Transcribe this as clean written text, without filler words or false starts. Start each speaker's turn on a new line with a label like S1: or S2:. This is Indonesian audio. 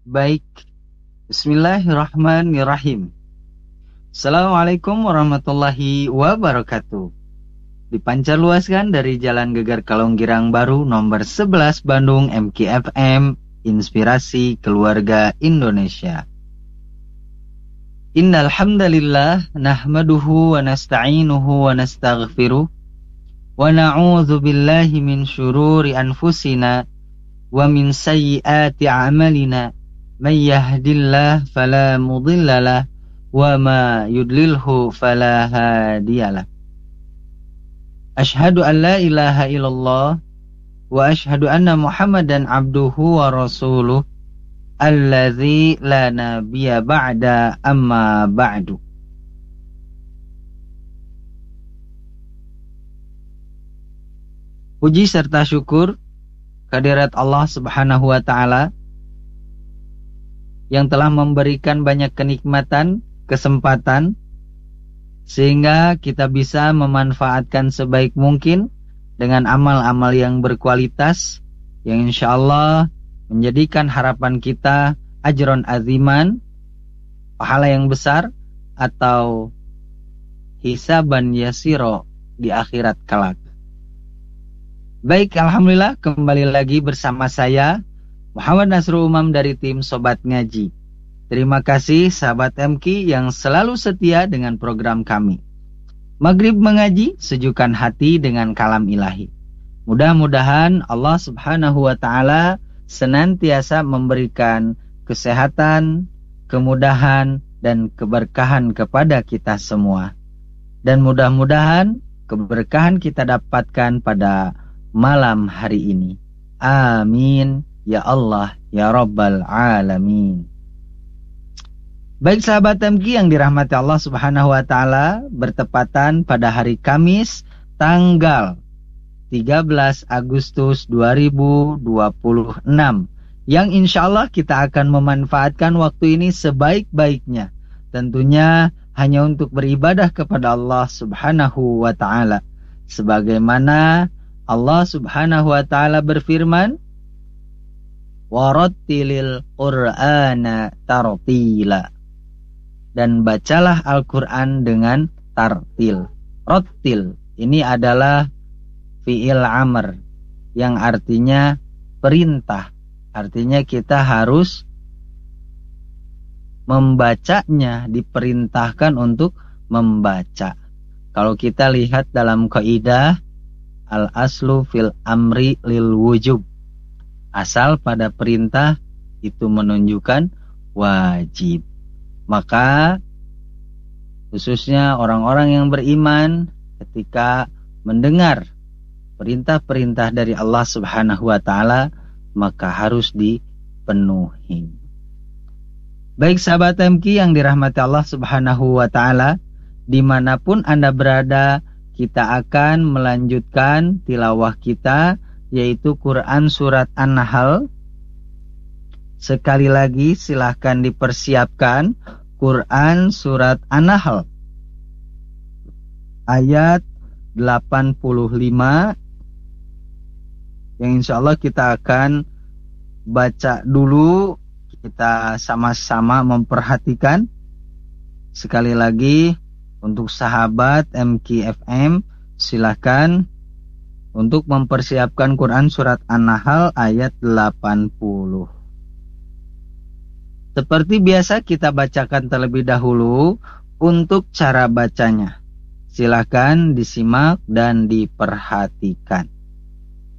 S1: Baik, Bismillahirrahmanirrahim. Assalamualaikum warahmatullahi wabarakatuh. Dipancarluaskan dari Jalan Gegar Kalonggirang Baru nomor 11 Bandung MKFM, Inspirasi Keluarga Indonesia. Innal hamdalillah nahmaduhu wa nasta'inuhu wa nastaghfiruh wa na'udzu billahi min syururi anfusina wa min sayyiati a'malina. May yahdillah fala mudhillalah wa ma yudlilhu fala hadiyalah. Asyhadu an la ilaha illallah wa asyhadu anna Muhammadan abduhu wa rasuluh alladzi la nabiyya ba'da amma ba'du. Puji serta syukur kehadirat Allah Subhanahu wa taala yang telah memberikan banyak kenikmatan, kesempatan, sehingga kita bisa memanfaatkan sebaik mungkin dengan amal-amal yang berkualitas, yang insya Allah menjadikan harapan kita ajron aziman, pahala yang besar, atau hisaban yasiro di akhirat kelak. Baik, Alhamdulillah kembali lagi bersama saya Muhammad Nasrul Umam dari tim Sobat Ngaji. Terima kasih sahabat MK yang selalu setia dengan program kami. Maghrib mengaji, sejukkan hati dengan kalam ilahi. Mudah-mudahan Allah Subhanahu wa taala senantiasa memberikan kesehatan, kemudahan, dan keberkahan kepada kita semua. Dan mudah-mudahan keberkahan kita dapatkan pada malam hari ini. Amin. Ya Allah, ya Rabbal Alamin. Baik sahabat MK yang dirahmati Allah Subhanahu wa taala, bertepatan pada hari Kamis tanggal 13 Agustus 2026 yang insya Allah kita akan memanfaatkan waktu ini sebaik-baiknya, tentunya hanya untuk beribadah kepada Allah Subhanahu wa taala, sebagaimana Allah Subhanahu wa taala berfirman, warattilil Qur'ana tartila, dan bacalah Al-Quran dengan tartil. Rattil ini adalah fi'il amr yang artinya perintah, artinya kita harus membacanya, diperintahkan untuk membaca. Kalau kita lihat dalam kaidah al-aslu fil amri lil wujub, asal pada perintah itu menunjukkan wajib. Maka khususnya orang-orang yang beriman ketika mendengar perintah-perintah dari Allah Subhanahu wa taala maka harus dipenuhi. Baik sahabat MK yang dirahmati Allah Subhanahu wa taala, dimanapun Anda berada, kita akan melanjutkan tilawah kita, yaitu Quran Surat An-Nahl. Sekali lagi silahkan dipersiapkan Quran Surat An-Nahl ayat 85 yang insya Allah kita akan baca dulu, kita sama-sama memperhatikan. Sekali lagi untuk sahabat MKFM silahkan untuk mempersiapkan Quran Surat An-Nahl ayat 80. Seperti biasa kita bacakan terlebih dahulu untuk cara bacanya. Silakan disimak dan diperhatikan.